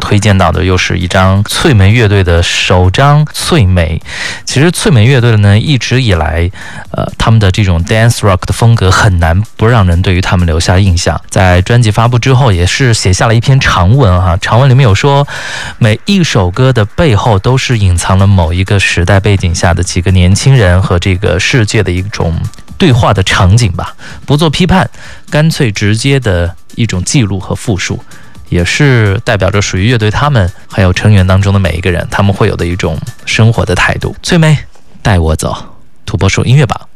推荐到的又是一张脆梅乐队的首张脆梅。其实脆梅乐队呢，一直以来他们的这种 dance rock 的风格很难不让人对于他们留下印象。在专辑发布之后，也是写下了一篇长文哈，长文里面有说，每一首歌的背后都是隐藏了某一个时代背景下的几个年轻人和这个世界的一种对话的场景吧，不做批判，干脆直接的一种记录和复述，也是代表着属于乐队他们还有成员当中的每一个人他们会有的一种生活的态度。脆梅带我走，土拨鼠音乐榜。